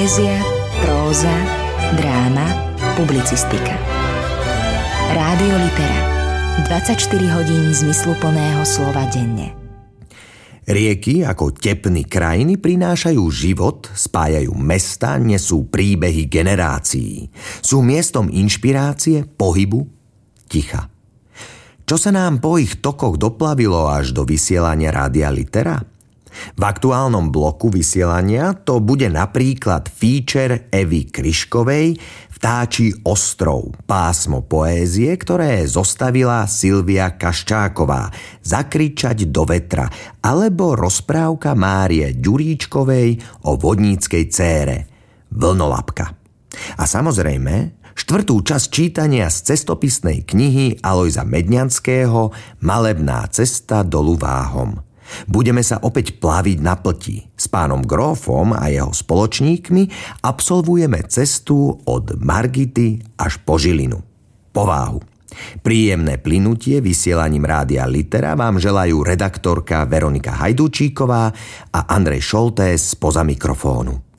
Poézia, próza, dráma, publicistika. Rádio Litera. 24 hodín zmysluplného slova denne. Rieky ako tepny krajiny prinášajú život, spájajú mesta, nesú príbehy generácií. Sú miestom inšpirácie, pohybu, ticha. Čo sa nám po ich tokoch doplavilo až do vysielania Rádia Litera? V aktuálnom bloku vysielania to bude napríklad feature Evy Kryškovej Vtáčí ostrov, pásmo poézie, ktoré zostavila Silvia Kaščáková, Zakričať do vetra, alebo rozprávka Márie Ďuríčkovej o vodníckej dcére, Vlnolapka. A samozrejme, štvrtú časť čítania z cestopisnej knihy Alojza Medňanského Malebná cesta dolu Váhom. Budeme sa opäť plaviť na plti. S pánom Grófom a jeho spoločníkmi absolvujeme cestu od Margity až po Žilinu. Po Váhu. Príjemné plynutie vysielaním Rádia Litera vám želajú redaktorka Veronika Hajdúčíková a Andrej Šoltés spoza mikrofónu.